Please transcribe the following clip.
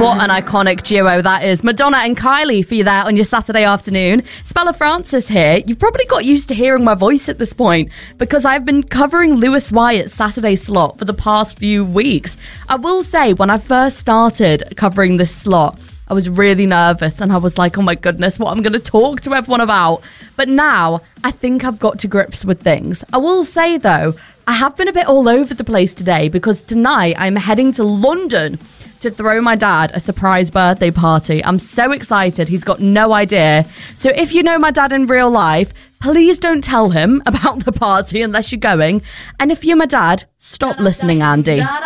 What an iconic duo that is. Madonna and Kylie for you there on your Saturday afternoon. Bella Francis here. You've probably got used to hearing my voice at this point because I've been covering Lewis Wyatt's Saturday slot for the past few weeks. I will say, when I first started covering this slot, I was really nervous and I was like, oh my goodness, what I'm going to talk to everyone about. But now I think I've got to grips with things. I will say though, I have been a bit all over the place today because tonight I'm heading to London to throw my dad a surprise birthday party. I'm so excited. He's got no idea. So if you know my dad in real life, please don't tell him about the party unless you're going. And if you're my dad, stop listening, Andy.